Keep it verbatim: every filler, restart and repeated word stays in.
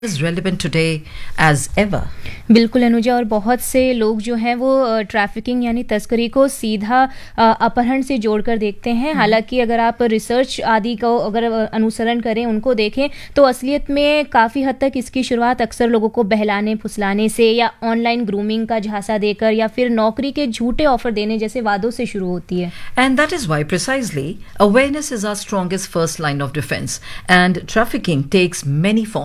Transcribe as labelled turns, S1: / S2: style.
S1: is relevant today as ever.
S2: बिल्कुल अनुजा, और बहुत से लोग जो हैं वो ट्रैफिकिंग यानी तस्करी को सीधा अपहरण से जोड़कर देखते हैं। हालांकि अगर आप रिसर्च आदि को अगर अनुसरण करें, उनको देखें, तो असलियत में काफ़ी हद तक इसकी शुरुआत अक्सर लोगों को बहलाने फुसलाने से या ऑनलाइन ग्रूमिंग का झांसा देकर या फिर नौकरी के झूठे ऑफर देने जैसे वादों से शुरू होती है।
S1: And that is why precisely awareness is our strongest first line of defense, and trafficking takes many forms.